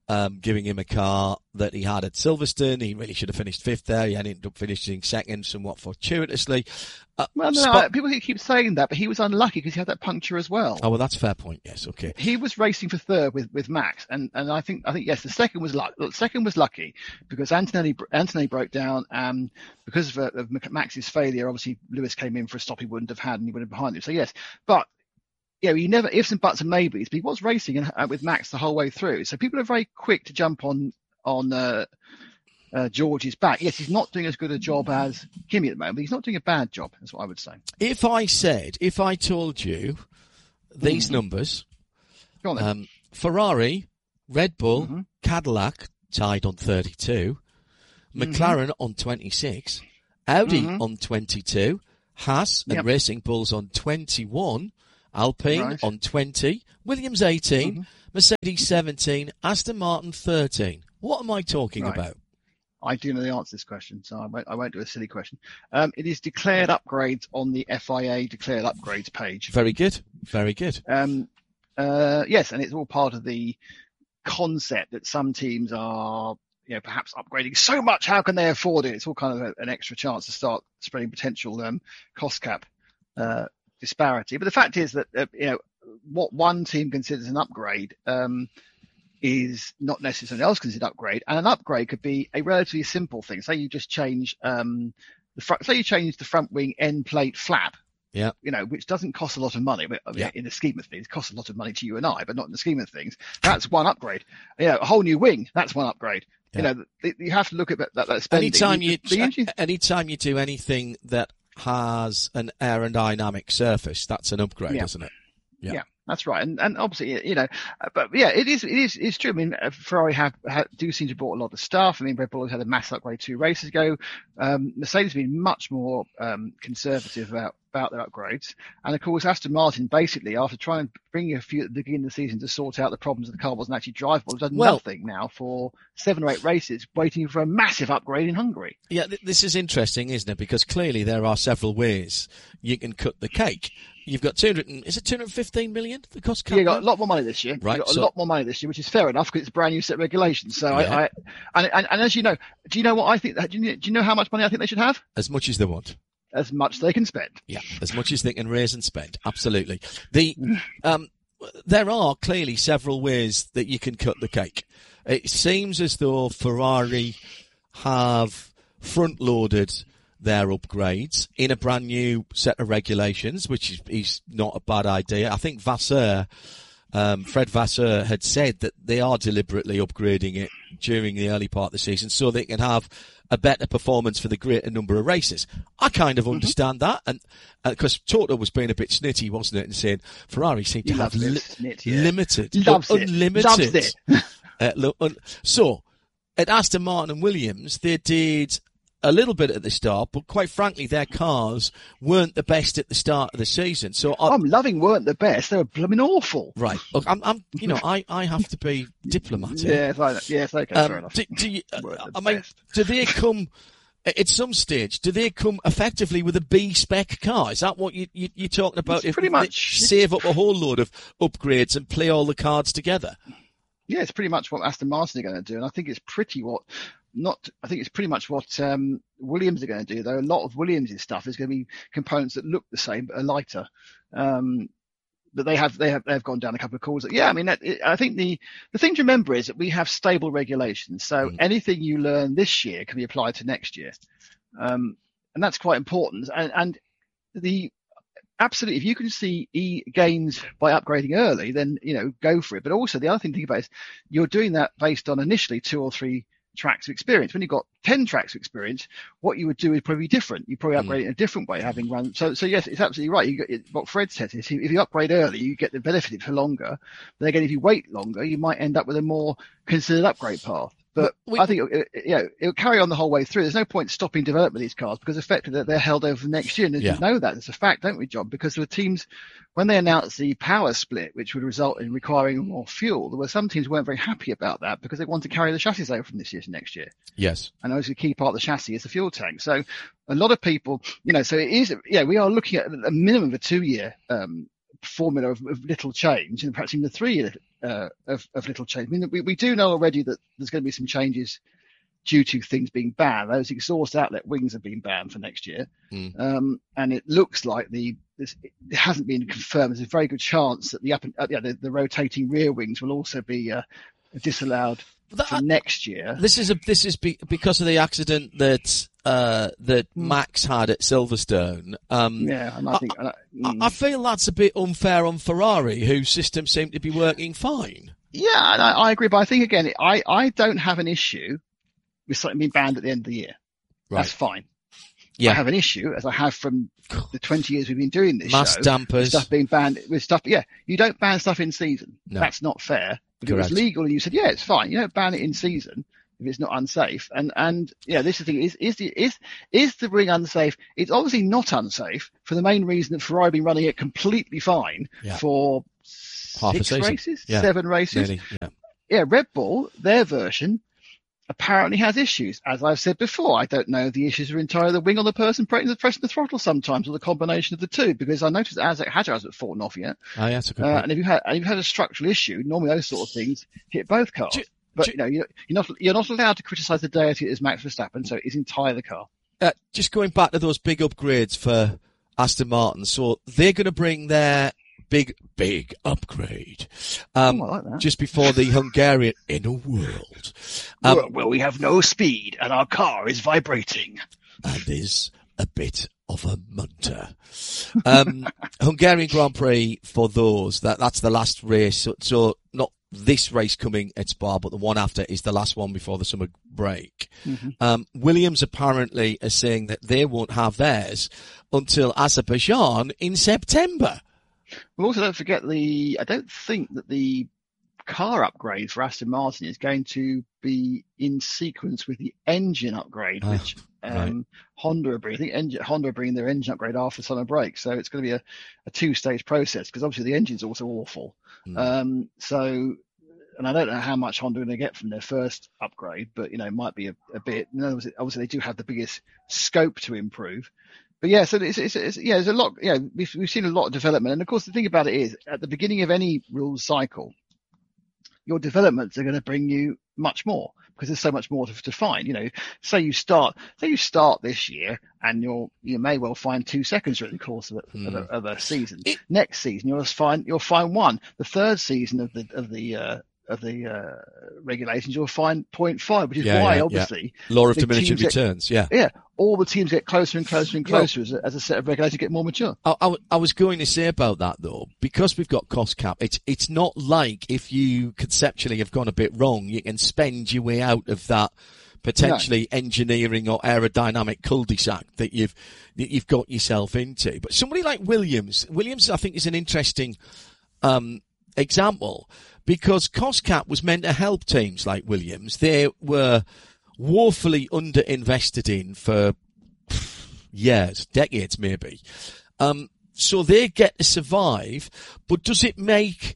um, giving him a car that he had at Silverstone. He really should have finished fifth there. He ended up finishing second, somewhat fortuitously. Uh, well, no, spot- people keep saying that, but he was unlucky because he had that puncture as well. Oh, well, that's a fair point. Yes, okay. He was racing for third with, with Max, and, and I think I think yes, the second was luck. The second was lucky because Antonelli Antonelli broke down, and because of, uh, of Max's failure, obviously Lewis came in for a stop he wouldn't have had, and he would have been behind him. So yes, but you know, he never ifs and buts and maybes, but he was racing uh, with Max the whole way through. So people are very quick to jump on on. Uh, Uh, George's back. Yes, he's not doing as good a job as Kimi at the moment, but he's not doing a bad job, that's what I would say. If I said, if I told you these mm. numbers, Go on then. Um, Ferrari, Red Bull, mm-hmm. Cadillac tied on thirty-two, McLaren mm-hmm. on twenty-six, Audi mm-hmm. on twenty-two, Haas and yep. Racing Bulls on twenty-one, Alpine right. on twenty, Williams eighteen, mm-hmm. Mercedes seventeen, Aston Martin thirteen. What am I talking right. about? I do know the answer to this question, so I won't, I won't do a silly question. Um, it is declared upgrades on the F I A declared upgrades page. Very good. Very good. Um, uh, yes, and it's all part of the concept that some teams are, you know, perhaps upgrading so much. How can they afford it? It's all kind of a, an extra chance to start spreading potential um, cost cap uh, disparity. But the fact is that, uh, you know, what one team considers an upgrade um, is not necessarily else considered upgrade, and an upgrade could be a relatively simple thing. Say you just change um, the front, say you change the front wing end plate flap, yeah, you know, which doesn't cost a lot of money. But I mean, yeah. in the scheme of things, it costs a lot of money to you and I, but not in the scheme of things. That's one upgrade. You know, a whole new wing, that's one upgrade. Yeah. You know, th- you have to look at that, that, that spending. Anytime you, the, the engine... anytime you do anything that has an aerodynamic surface, that's an upgrade, yeah. isn't it? Yeah. yeah. That's right, and and obviously, you know, but yeah, it is it is it's true. I mean, Ferrari have, have do seem to have bought a lot of stuff. I mean, Red Bull has had a mass upgrade two races ago. Um, Mercedes has been much more um, conservative about about their upgrades, and of course, Aston Martin basically, after trying to bring a few at the beginning of the season to sort out the problems that the car wasn't actually drivable, has done well, nothing now for seven or eight races, waiting for a massive upgrade in Hungary. Yeah, th- this is interesting, isn't it? Because clearly there are several ways you can cut the cake. You've got two hundred, is it two hundred fifteen million? The cost cap? Yeah, you got a lot more money this year. Right. You got so, a lot more money this year, which is fair enough because it's a brand new set of regulations. So yeah. I, I and, and, and as you know, do you know what I think? Do you, do you know how much money I think they should have? As much as they want. As much they can spend. Yeah, as much as they can raise and spend. Absolutely. The, um, there are clearly several ways that you can cut the cake. It seems as though Ferrari have front loaded their upgrades in a brand new set of regulations, which is, is not a bad idea. I think Vasseur, um, Fred Vasseur had said that they are deliberately upgrading it during the early part of the season so they can have a better performance for the greater number of races. I kind of understand mm-hmm. that, and because uh, Toto was being a bit snitty, wasn't it, and saying Ferrari seem to he have li- snit, yeah. limited, loves un- it. unlimited. Loves it. uh, lo- un- so at Aston Martin and Williams, they did a little bit at the start, but quite frankly, their cars weren't the best at the start of the season. So I, I'm loving weren't the best; they were blooming awful. Right. Look, I'm, I'm, you know, I, I have to be diplomatic. Yeah, it's like, yeah, it's okay, um, fair enough. Do, do you, uh, I mean, do they come at some stage? Do they come effectively with a B spec car? Is that what you, you you're talking about? It's if pretty much save up a whole load of upgrades and play all the cards together. Yeah, it's pretty much what Aston Martin are going to do, and I think it's pretty what. Not, I think it's pretty much what um, Williams are going to do, though. A lot of Williams' stuff is going to be components that look the same but are lighter. Um, but they have they have they have gone down a couple of calls. Yeah, I mean, that, I think the the thing to remember is that we have stable regulations. So mm. anything you learn this year can be applied to next year, um, and that's quite important. And, and the absolutely, if you can see e gains by upgrading early, then you know go for it. But also the other thing to think about is you're doing that based on initially two or three tracks of experience. When you've got ten tracks of experience, what you would do is probably different. You probably upgrade mm. it in a different way, having run. So, so yes, it's absolutely right. You got, it, what Fred said is, if you upgrade early, you get the benefit for longer. But again, if you wait longer, you might end up with a more considered upgrade path. But we, I think it, it, you know, it'll carry on the whole way through. There's no point stopping development of these cars because effectively they're held over the next year. And yeah. we know that. It's a fact, don't we, John? Because the teams, when they announced the power split, which would result in requiring more fuel, there were some teams who weren't very happy about that because they want to carry the chassis over from this year to next year. Yes. And obviously a key part of the chassis is the fuel tank. So a lot of people, you know, so it is, yeah, we are looking at a minimum of a two year, um, formula of, of little change and perhaps even a three year uh, of, of little change. I mean, we, we do know already that there's going to be some changes due to things being banned. Those exhaust outlet wings have been banned for next year. Mm. Um, and it looks like the this, it hasn't been confirmed. There's a very good chance that the up and, uh, yeah, the, the rotating rear wings will also be uh, disallowed That- for next year. This is a this is be, because of the accident that uh, that Hmm. Max had at Silverstone. Um, Yeah, and I think and I, I, mm. I feel that's a bit unfair on Ferrari, whose system seemed to be working fine. yeah, and I, I agree. But I think again, I, I don't have an issue with something being banned at the end of the year. That's fine. Yeah. I have an issue, as I have from the twenty years we've been doing this Mass show, dampers. with stuff being banned with stuff. Yeah, you don't ban stuff in season. No. That's not fair. If it was Correct. legal and you said, yeah, it's fine. You don't ban it in season if it's not unsafe. And and yeah, this is the thing: is is the is is the ring unsafe? It's obviously not unsafe for the main reason that Ferrari have been running it completely fine Yeah. for Half a six season. races, Yeah. seven races. Nearly, yeah. Yeah, Red Bull, their version apparently has issues. As I've said before, I don't know if the issues are entirely the wing or the person pressing the, pressing the throttle sometimes, or the combination of the two, because I noticed Isaac Hadjar hasn't fallen off yet. Oh, yeah, that's a good Uh, point. and if you had, and if you had a structural issue, normally those sort of things hit both cars. Do- but do- you know, you're, you're not you're not allowed to criticise the deity as Max Verstappen, so it's entirely the car. Uh, just going back to those big upgrades for Aston Martin, so they're going to bring their big, big upgrade um, Oh, I like that. just before the Hungarian inner world. Um, well, well, we have no speed, and our car is vibrating. and is a bit of a munter. Um, Hungarian Grand Prix for those, that that's the last race. So, so not this race coming at Spa, but the one after is the last one before the summer break. Mm-hmm. Um, Williams apparently are saying that they won't have theirs until Azerbaijan in September. Well, also don't forget the. I don't think that the car upgrade for Aston Martin is going to be in sequence with the engine upgrade, Ah, which um, Honda are bringing. I think engine, Honda are bringing their engine upgrade after summer break, so it's going to be a, a two-stage process because obviously the engine's also awful. Mm. Um, so, and I don't know how much Honda are going to get from their first upgrade, but you know, it might be a, a bit. In other words, obviously they do have the biggest scope to improve. But yeah, so it's, it's, it's, yeah, there's a lot. Yeah, we've we've seen a lot of development, and of course the thing about it is, at the beginning of any rules cycle, your developments are going to bring you much more because there's so much more to, to find. You know, say you start, say you start this year, and you'll you may well find two seconds during the course of a, of a, of a season. It- Next season you'll find you'll find one. The third season of the of the uh, of the uh, regulations you'll find zero point five, which is Yeah, why yeah, yeah. obviously. Law of The diminishing teams that- returns, yeah. Yeah, all the teams get closer and closer and closer as, a, as a set of regulations get more mature. I, I, I was going to say about that though, because we've got cost cap, it's it's not like if you conceptually have gone a bit wrong, you can spend your way out of that potentially engineering or aerodynamic cul-de-sac that you've that you've got yourself into. But somebody like Williams, Williams I think is an interesting um, example because cost cap was meant to help teams like Williams. They were woefully underinvested in for years, decades maybe. Um, so they get to survive, but does it make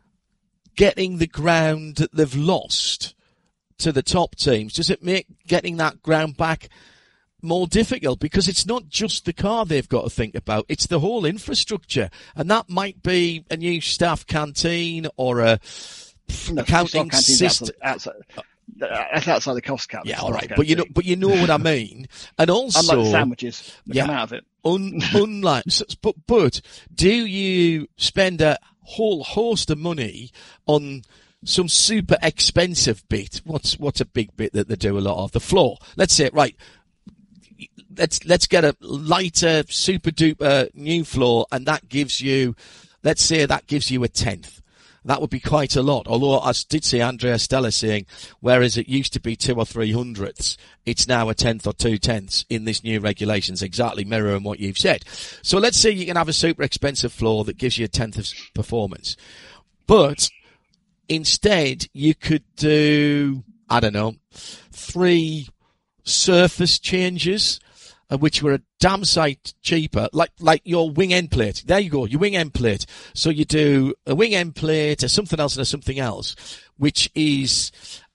getting the ground that they've lost to the top teams, does it make getting that ground back more difficult? Because it's not just the car they've got to think about, it's the whole infrastructure. And that might be a new staff canteen or a No, accounting canteens system. outside, outside, that's outside the cost cap. Yeah, It's all not right, but you know, canteen. but you know what I mean. And also, Unlike the sandwiches that Yeah. come out of it. Un, unlike, s- but, but do you spend a whole host of money on some super expensive bit? What's, what's a big bit that they do a lot of? The floor. Let's say, right, let's, let's get a lighter, super duper new floor and that gives you, let's say that gives you a tenth. That would be quite a lot. Although I did see Andrea Stella saying, whereas it used to be two or three hundredths, it's now a tenth or two tenths in this new regulations, exactly mirroring what you've said. So let's say you can have a super expensive floor that gives you a tenth of performance. But instead you could do, I don't know, three surface changes, uh, which were a damn sight cheaper, like, like your wing end plate. There you go, your wing end plate. So you do a wing end plate, or something else, and a something else, which is,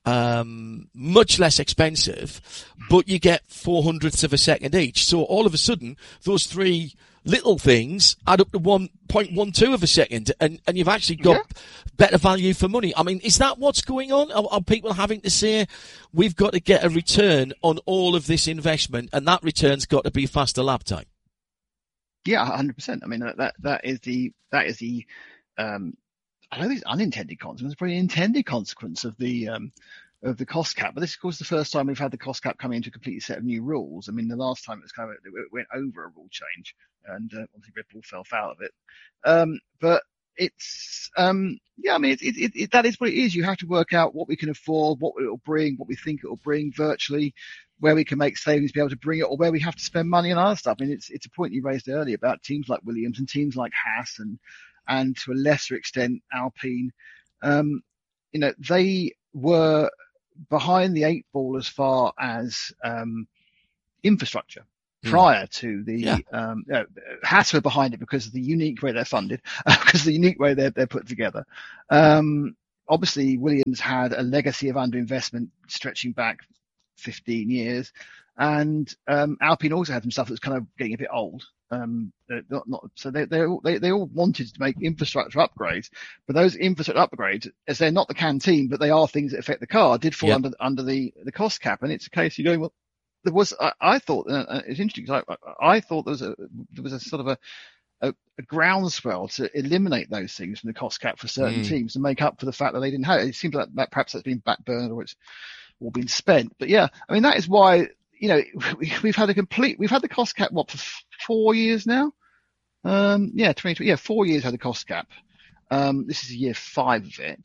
um, much less expensive, but you get four hundredths of a second each. So all of a sudden, those three little things add up to one point one two of a second, and, and you've actually got yeah. better value for money. I mean, is that what's going on? Are, are people having to say, we've got to get a return on all of this investment, and that return's got to be faster lap time? Yeah, one hundred percent. I mean, that that is the that is the um, I don't think it's unintended consequence, it's probably an intended consequence of the um, of the cost cap. But this is, of course, the first time we've had the cost cap coming into a completely set of new rules. I mean, the last time it was kind of it went over a rule change, and uh, obviously Red Bull fell foul of it. Um, but it's um, yeah, I mean, it, it, it, that is what it is. You have to work out what we can afford, what it will bring, what we think it will bring virtually, where we can make savings, be able to bring it, or where we have to spend money on other stuff. I mean, it's it's a point you raised earlier about teams like Williams and teams like Haas and and to a lesser extent Alpine. Um, you know, they were behind the eight ball as far as um, infrastructure mm. prior to the yeah. um, you know, Haas were behind it because of the unique way they're funded, because of the unique way they're they're put together. Um, obviously, Williams had a legacy of underinvestment stretching back fifteen years, and um, Alpine also had some stuff that's kind of getting a bit old. Um, not, not, so they they all, they they all wanted to make infrastructure upgrades, but those infrastructure upgrades, as they're not the can team, but they are things that affect the car, did fall yep. under under the the cost cap. And it's a case you're going, well, there was I, I thought uh, it's interesting because I, I thought there was a there was a sort of a A, a groundswell to eliminate those things from the cost cap for certain mm. teams to make up for the fact that they didn't have it. It seems like that perhaps that's been backburned or it's all been spent. But yeah, I mean, that is why, you know, we, we've had a complete, we've had the cost cap, what, for four years now? Um, yeah, twenty twenty, yeah, four years had the cost cap. Um, this is year five of it.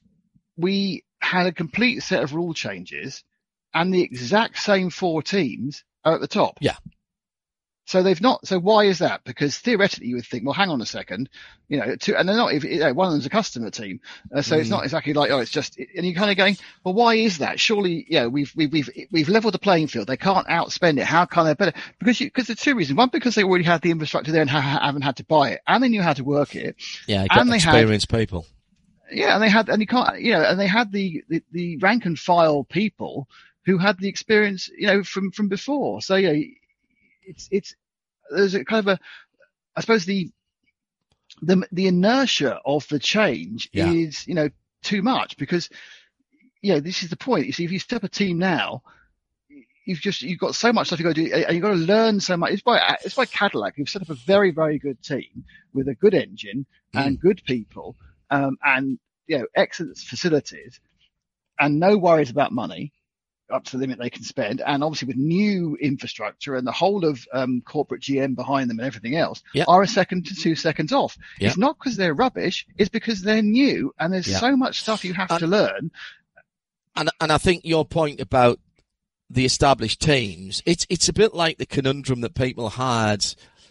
We had a complete set of rule changes and the exact same four teams are at the top. Yeah. So they've not. So why is that? Because theoretically you would think, well, hang on a second, you know, two, and they're not. You know, one of them's a customer team, uh, so mm. it's not exactly like, oh, it's just. And you're kind of going, well, why is that? Surely, you know, we've we've we've we've leveled the playing field. They can't outspend it. How can they better? Because you, because there's two reasons. One, because they already had the infrastructure there and ha- haven't had to buy it, and they knew how to work it. Yeah, got and they experienced had, people. Yeah, and they had, and you can't, you know, and they had the, the the rank and file people who had the experience, you know, from from before. So yeah, it's it's. There's a kind of a, I suppose the, the, the inertia of the change yeah. is, you know, too much because, you know, this is the point. You see, if you step a team now, you've just, you've got so much stuff you got to do and you've got to learn so much. It's by, it's by Cadillac. You've set up a very, very good team with a good engine mm. and good people, um, and, you know, excellent facilities and no worries about money. Up to the limit they can spend, and obviously with new infrastructure and the whole of um, corporate G M behind them and everything else, yep. are a second to two seconds off. Yep. It's not because they're rubbish; it's because they're new, and there's yep. so much stuff you have and, to learn. And and I think your point about the established teams, it's it's a bit like the conundrum that people had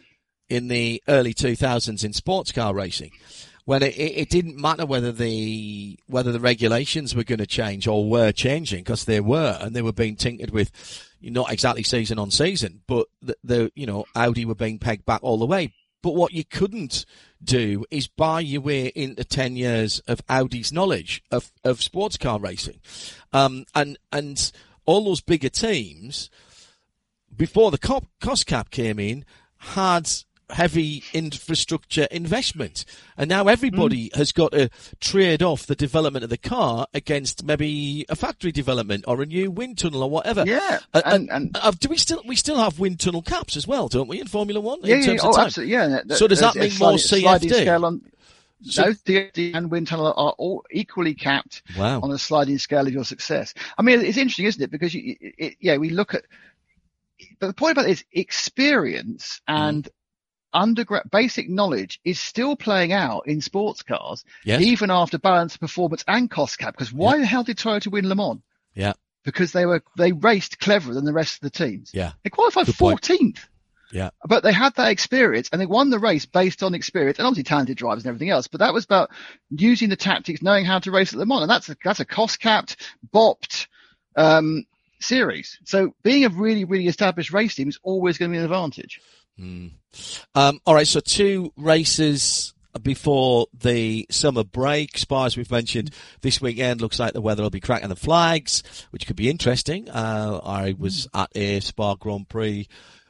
in the early two thousands in sports car racing. When it, it didn't matter whether the whether the regulations were going to change or were changing, because they were, and they were being tinkered with, not exactly season on season, but the, the you know Audi were being pegged back all the way. But what you couldn't do is buy your way into ten years of Audi's knowledge of of sports car racing, um, and and all those bigger teams before the cop, cost cap came in had heavy infrastructure investment, and now everybody mm. has got to trade off the development of the car against maybe a factory development or a new wind tunnel or whatever. Yeah, and, and, and uh, do we still we still have wind tunnel caps as well, don't we, in Formula One? Yeah, in terms yeah, of oh, time? absolutely, yeah. So does that mean more C F D? Scale on, so, no, C F D and wind tunnel are all equally capped wow. on a sliding scale of your success. I mean, it's interesting, isn't it? Because you, it, it, yeah, we look at, but the point about it is experience and mm. undergrad basic knowledge is still playing out in sports cars, yes. even after balanced performance and cost cap. Because why yeah. the hell did Toyota win Le Mans? Yeah, because they were they raced cleverer than the rest of the teams. Yeah, they qualified Good fourteenth. Point. Yeah, but they had that experience and they won the race based on experience and obviously talented drivers and everything else. But that was about using the tactics, knowing how to race at Le Mans, and that's a, that's a cost capped, bopped um, series. So being a really really established race team is always going to be an advantage. Mm. Um, all right, so two races before the summer break. Spa, as we've mentioned, this weekend looks like the weather will be cracking the flags, which could be interesting. Uh, I was at a Spa Grand Prix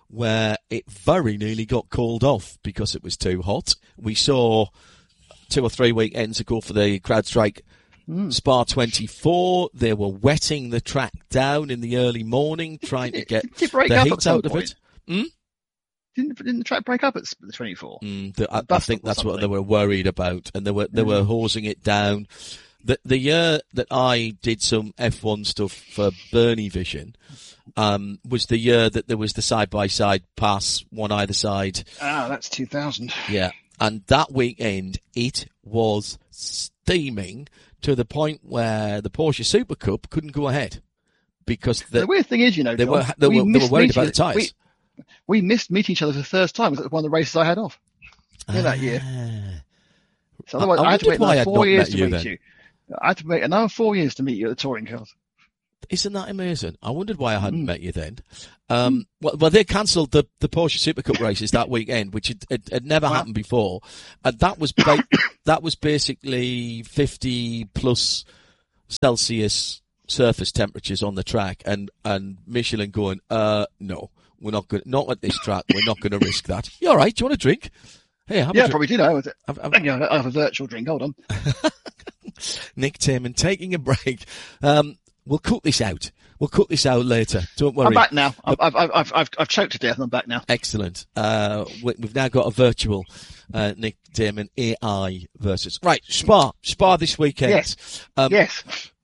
where it very nearly got called off because it was too hot. We saw two or three weekends ago for the CrowdStrike mm. Spa twenty-four. They were wetting the track down in the early morning, trying to get the heat out of it. Hmm? Didn't, didn't the track break up at the twenty-four? Mm, the, I, I think that's what they were worried about, and they were they mm. were hosing it down. The the year that I did some F one stuff for Bernie Vision um, was the year that there was the side by side pass, one either side. Ah, that's two thousand. Yeah, and that weekend it was steaming to the point where the Porsche Super Cup couldn't go ahead because the, the weird thing is, you know, they John, were they we were, they were worried about the tyres. We, we missed meeting each other for the first time. It was one of the races I had off in ah. that year. So otherwise, I, I, I had to wait another four years to meet then. you. I had to wait another four years to meet you at the touring cars. Isn't that amazing? I wondered why I hadn't mm. met you then. Um, well, well, they cancelled the, the Porsche Super Cup races that weekend, which had, had, had never wow. happened before. And that was, ba- that was basically fifty plus Celsius surface temperatures on the track, and, and Michelin going, uh, no, we're not going, not at this track, we're not going to risk that. You alright? Do you want a drink? Hey, have yeah, a drink. probably do know. I've, I've, yeah, I have a virtual drink. Hold on. Nick Tierman taking a break. Um, we'll cut this out. We'll cut this out later. Don't worry. I'm back now. I've, I've, I've, I've, I've choked to death and I'm back now. Excellent. Uh, we, we've now got a virtual, uh, Nick Tierman A I versus. Right. Spa. Spa this weekend. Yes. Um, yes.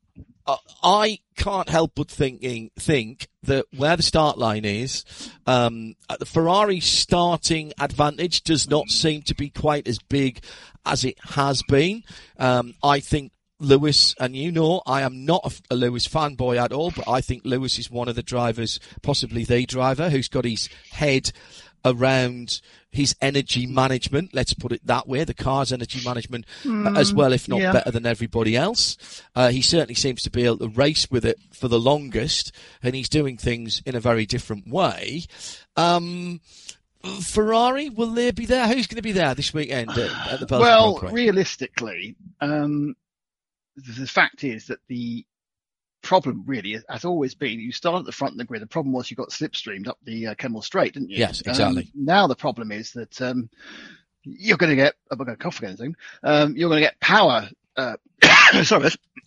I can't help but thinking, think that where the start line is, um, the Ferrari starting advantage does not seem to be quite as big as it has been. Um, I think Lewis, and you know, I am not a, a Lewis fanboy at all, but I think Lewis is one of the drivers, possibly the driver, who's got his head around his energy management, let's put it that way, the car's energy management mm, as well, if not yeah. better than everybody else. Uh, he certainly seems to be able to race with it for the longest, and he's doing things in a very different way. Um, Ferrari, will they be there? Who's going to be there this weekend at, at the Belgian Well, Grand Prix? realistically, um, the, the fact is that the problem really has always been you start at the front of the grid. The problem was you got slipstreamed up the uh, Kemmel Straight, didn't you? Yes, exactly. Um, now the problem is that um, you're going to get. I'm going to cough again soon. Um, you're going to get power. Uh, sorry,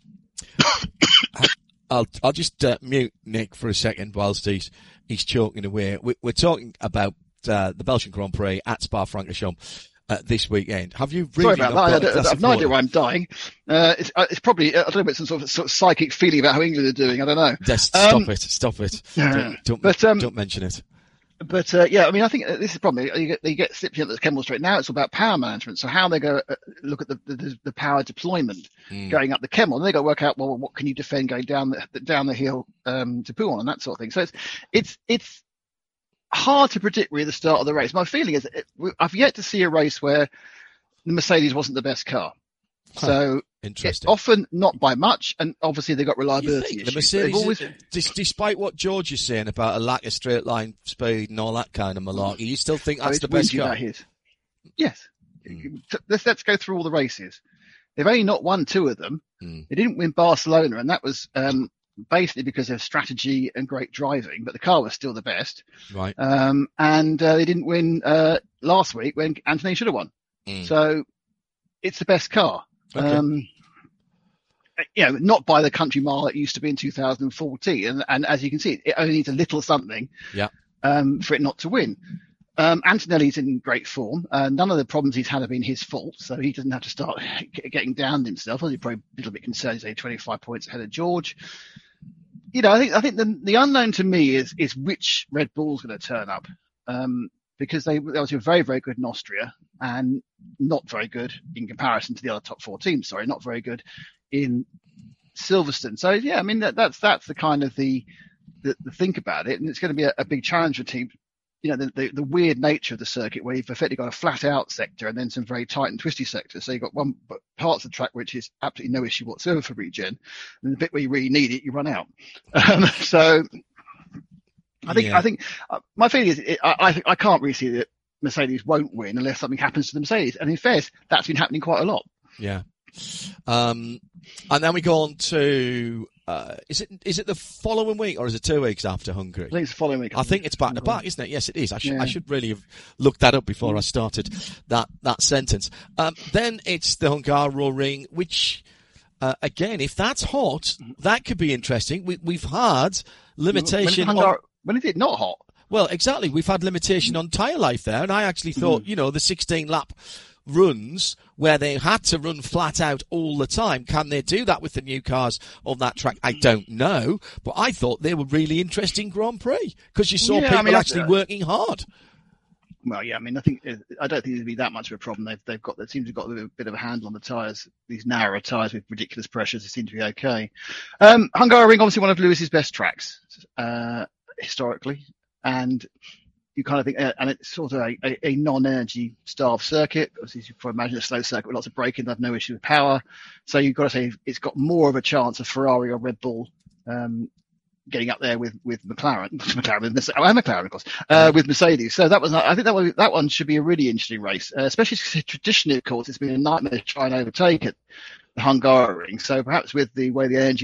I'll I'll just uh, mute Nick for a second whilst he's he's choking away. We, we're talking about uh, the Belgian Grand Prix at Spa-Francorchamps. Uh, this weekend. Have you really? Sorry about that. I, I, I have no idea why I'm dying. Uh, it's, uh, it's probably, uh, I don't know, it's some sort of, sort of psychic feeling about how England are doing. I don't know. Just stop um, it. Stop it. Don't, don't, but, um, don't mention it. But, uh, yeah, I mean, I think this is the problem. You get, you get slipped at the Kemmel Straight. Now it's all about power management. So how they go uh, look at the, the, the power deployment mm. going up the Kemmel. And they got to work out, well, what can you defend going down the, down the hill, um, to Pouhon and that sort of thing. So it's, it's, it's hard to predict really the start of the race. My feeling is it, I've yet to see a race where the Mercedes wasn't the best car. Huh, so interesting. Often not by much, and obviously they've got reliability issues. The Mercedes, always... is, despite what George is saying about a lack of straight line speed and all that kind of malarkey, you still think that's the best car? Yes. Mm. Let's, let's go through all the races. They've only not won two of them. Mm. They didn't win Barcelona, and that was um, basically because of strategy and great driving, but the car was still the best. Right. Um, and uh, they didn't win uh, last week when Anthony should have won. Mm. So it's the best car. Okay. Um, you know, not by the country mile it used to be in two thousand fourteen. And, and as you can see, it only needs a little something yeah. um, for it not to win. Um, Antonelli's in great form. Uh, none of the problems he's had have been his fault, so he doesn't have to start getting down himself. He's probably a little bit concerned. He's only twenty-five points ahead of George. You know, I think I think the, the unknown to me is is which Red Bull's going to turn up. Um, because they, they were very, very good in Austria and not very good in comparison to the other top four teams. Sorry, not very good in Silverstone. So yeah, I mean, that, that's, that's the kind of the, the, the think about it. And it's going to be a, a big challenge for teams. You know, the, the, the weird nature of the circuit where you've effectively got a flat out sector and then some very tight and twisty sectors. So you've got one parts of the track, which is absolutely no issue whatsoever for regen. And the bit where you really need it, you run out. Um, so, I think, yeah. I think uh, my feeling is, it, I, I think I can't really see that Mercedes won't win unless something happens to the Mercedes. And in fairness, that's been happening quite a lot. Yeah. Um, and then we go on to Uh, is it is it the following week or is it two weeks after Hungary? I think it's the following week. I think it's back to back, isn't it? Yes, it is. I should Yeah. I should really have looked that up before I started that that sentence. Um, then it's the Hungaroring, which uh, again, if that's hot, that could be interesting. We we've had limitation. When, on, Hungar- when is it not hot? well, exactly. We've had limitation on tyre life there, and I actually thought, Mm. you know, the sixteen lap runs where they had to run flat out all the time. Can they do that with the new cars on that track? I don't know, but I thought they were really interesting Grand Prix because you saw Yeah, I people mean, I- actually working hard. Well, yeah, I mean, I think I don't think it'd be that much of a problem. They've they've got they seem to have got a bit of a handle on the tyres. These narrower tyres with ridiculous pressures, they seem to be okay. Um, Hungaroring, obviously one of Lewis's best tracks uh, historically, and you kind of think, uh, and it's sort of a, a, a non-energy starved circuit. Obviously, you can probably imagine a slow circuit with lots of braking. They have no issue with power, so you've got to say it's got more of a chance of Ferrari or Red Bull um, getting up there with with McLaren, McLaren, with Mercedes, oh, and McLaren, of course, uh, with Mercedes. So that was, I think that one, that one should be a really interesting race, uh, especially because traditionally, of course, it's been a nightmare to try and overtake it, the Hungaroring. So perhaps with the way the energy